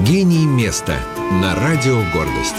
Гений места на радио «Гордость».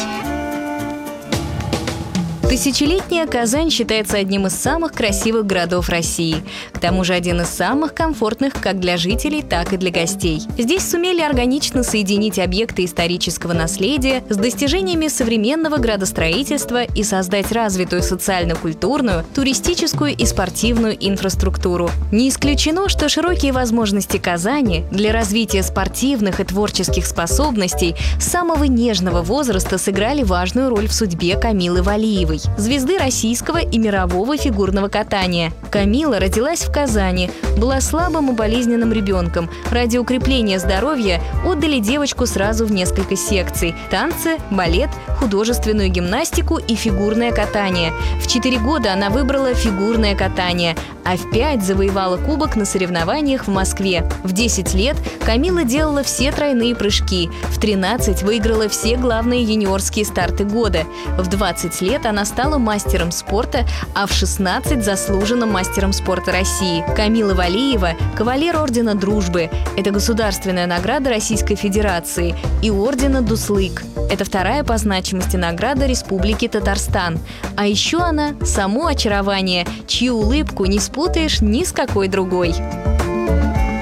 Тысячелетняя Казань считается одним из самых красивых городов России. К тому же один из самых комфортных как для жителей, так и для гостей. Здесь сумели органично соединить объекты исторического наследия с достижениями современного градостроительства и создать развитую социально-культурную, туристическую и спортивную инфраструктуру. Не исключено, что широкие возможности Казани для развития спортивных и творческих способностей с самого нежного возраста сыграли важную роль в судьбе Камилы Валиевой, звезды российского и мирового фигурного катания. Камила родилась в Казани, была слабым и болезненным ребенком. Ради укрепления здоровья отдали девочку сразу в несколько секций – танцы, балет, художественную гимнастику и фигурное катание. В 4 года она выбрала фигурное катание, а в 5 завоевала кубок на соревнованиях в Москве. В 10 лет Камила делала все тройные прыжки, в 13 выиграла все главные юниорские старты года, в 20 лет она стала мастером спорта, а в 16 – заслуженным мастером спорта России. Камила Валиева – кавалер Ордена Дружбы. Это государственная награда Российской Федерации, и Ордена Дуслык. Это вторая по значимости награда Республики Татарстан. А еще она – само очарование, чью улыбку не спутаешь ни с какой другой.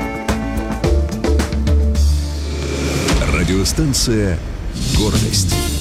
Радиостанция «Гордость».